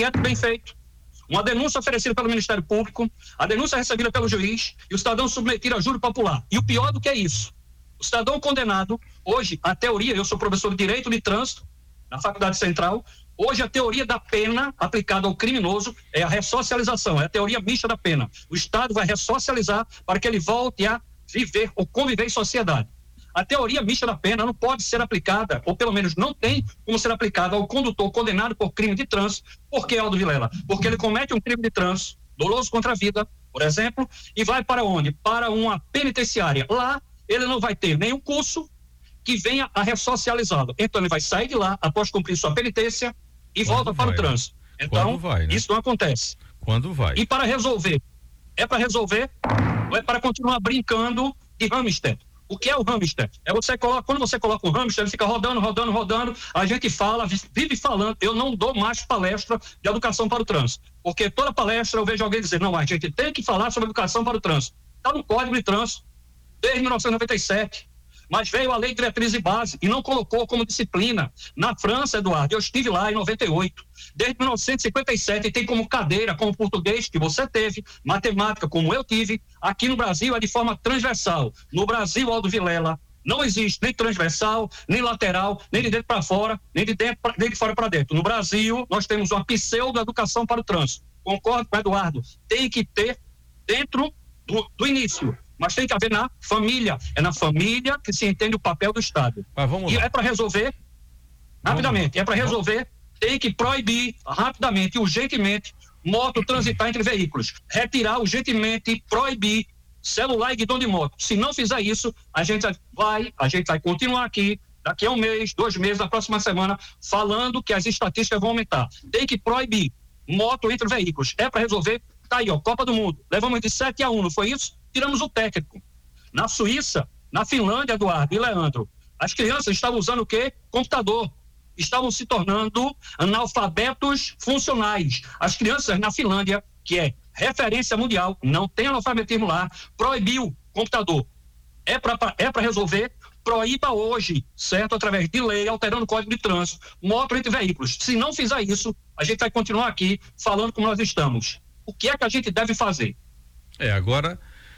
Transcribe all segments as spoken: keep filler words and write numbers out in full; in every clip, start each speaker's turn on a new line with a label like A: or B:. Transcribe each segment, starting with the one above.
A: inquérito bem feito, uma denúncia oferecida pelo Ministério Público, a denúncia recebida pelo juiz e o cidadão submetido a júri popular. E o pior do que é isso, o cidadão condenado, hoje, a teoria, eu sou professor de Direito de Trânsito na Faculdade Central, hoje a teoria da pena aplicada ao criminoso é a ressocialização, é a teoria mista da pena. O Estado vai ressocializar para que ele volte a viver ou conviver em sociedade. A teoria mista da pena não pode ser aplicada, ou pelo menos não tem como ser aplicada ao condutor condenado por crime de trânsito. Por que, Aldo Vilela? Porque ele comete um crime de trânsito doloso contra a vida, por exemplo, e vai para onde? Para uma penitenciária. Lá ele não vai ter nenhum curso que venha a ressocializá-lo. Então ele vai sair de lá após cumprir sua penitência e
B: Quando
A: volta
B: vai,
A: para o trânsito. Então,
B: vai, né?
A: Isso não acontece.
B: Quando vai?
A: E para resolver? É para resolver ou é para continuar brincando de hamster? O que é o hamster? É você coloca, quando você coloca um hamster, ele fica rodando, rodando, rodando, a gente fala, vive falando, eu não dou mais palestra de educação para o trânsito, porque toda palestra eu vejo alguém dizer, não, a gente tem que falar sobre educação para o trânsito. Está no Código de Trânsito, desde mil novecentos e noventa e sete, mas veio a Lei de Diretriz e Base e não colocou como disciplina. Na França, Eduardo, eu estive lá em noventa e oito, desde mil novecentos e cinquenta e sete tem como cadeira, como português que você teve, matemática como eu tive, aqui no Brasil é de forma transversal. No Brasil, Aldo Vilela, não existe nem transversal, nem lateral, nem de dentro para fora, nem de, dentro pra, nem de fora para dentro. No Brasil, nós temos uma pseudo-educação para o trânsito. Concordo com o Eduardo, tem que ter dentro do, do início, mas tem que haver na família. É na família que se entende o papel do Estado.
B: Mas vamos
A: e
B: lá.
A: é para resolver, rapidamente, é para resolver, tem que proibir rapidamente, urgentemente, moto transitar entre veículos. Retirar urgentemente, proibir celular e guidão de moto. Se não fizer isso, a gente vai, a gente vai continuar aqui, daqui a um mês, dois meses, na próxima semana, falando que as estatísticas vão aumentar. Tem que proibir moto entre veículos. É para resolver, tá aí, ó, Copa do Mundo. Levamos de sete a um, não foi isso? Tiramos o técnico. Na Suíça, na Finlândia, Eduardo e Leandro, as crianças estavam usando o quê? Computador. Estavam se tornando analfabetos funcionais. As crianças na Finlândia, que é referência mundial, não tem analfabetismo lá, proibiu computador. É para é para resolver, proíba hoje, certo? Através de lei, alterando o Código de Trânsito, moto entre veículos. Se não fizer isso, a gente vai continuar aqui falando como nós estamos. O que é que a gente deve fazer?
B: É, agora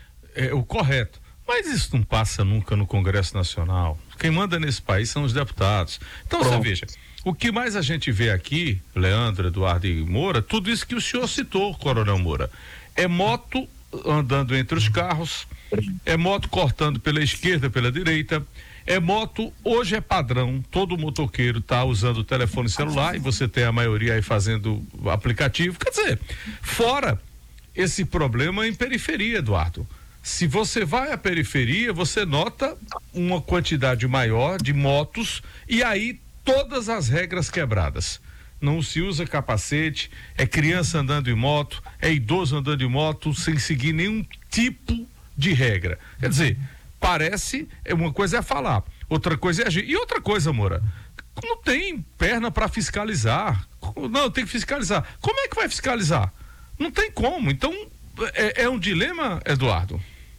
B: é o correto. Mas isso não passa nunca no Congresso Nacional. Quem manda nesse país são os deputados. Então, Pronto. Você veja, o que mais a gente vê aqui, Leandro, Eduardo e Moura, tudo isso que o senhor citou, Coronel Moura, é moto andando entre os carros, é moto cortando pela esquerda, pela direita, é moto, hoje é padrão, todo motoqueiro tá usando o telefone celular e você tem a maioria aí fazendo aplicativo, quer dizer, fora esse problema em periferia, Eduardo. Se você vai à periferia, você nota uma quantidade maior de motos e aí todas as regras quebradas. Não se usa capacete, é criança andando em moto, é idoso andando em moto sem seguir nenhum tipo de regra. Quer dizer, parece, uma coisa é falar, outra coisa é agir. E outra coisa, Moura, não tem perna para fiscalizar. Não, tem que fiscalizar. Como é que vai fiscalizar? Não tem como. Então, é, é um dilema, Eduardo?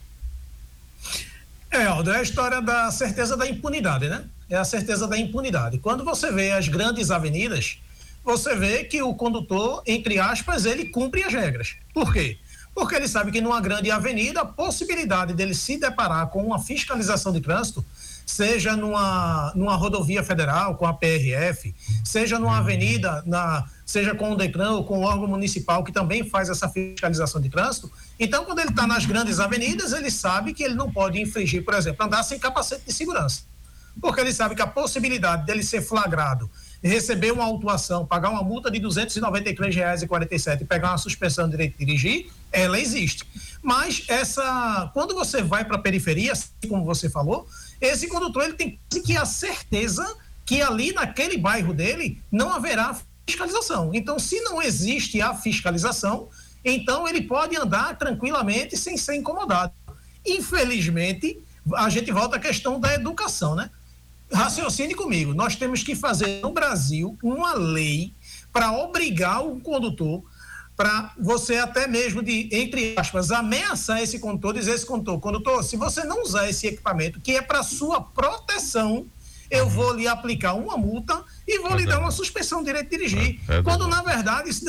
C: É, Aldo, é a história da certeza da impunidade, né? É a certeza da impunidade. Quando você vê as grandes avenidas, você vê que o condutor, entre aspas, ele cumpre as regras. Por quê? Porque ele sabe que numa grande avenida, a possibilidade dele se deparar com uma fiscalização de trânsito, seja numa, numa rodovia federal, com a P R F, seja numa avenida, na, seja com o DECRAN ou com o órgão municipal que também faz essa fiscalização de trânsito. Então, quando ele está nas grandes avenidas, ele sabe que ele não pode infringir, por exemplo, andar sem capacete de segurança. Porque ele sabe que a possibilidade dele ser flagrado, receber uma autuação, pagar uma multa de duzentos e noventa e três reais e quarenta e sete centavos e pegar uma suspensão de direito de dirigir, ela existe. Mas essa, quando você vai para a periferia, assim como você falou, esse condutor ele tem que a certeza que ali naquele bairro dele não haverá fiscalização. Então, se não existe a fiscalização, então ele pode andar tranquilamente sem ser incomodado. Infelizmente, a gente volta à questão da educação, né? Raciocine comigo, nós temos que fazer no Brasil uma lei para obrigar o condutor, para você até mesmo de, entre aspas, ameaçar esse condutor, dizer esse condutor, condutor, se você não usar esse equipamento que é para sua proteção, eu vou lhe aplicar uma multa e vou é lhe dar uma suspensão de direito de dirigir. É, é quando, na verdade,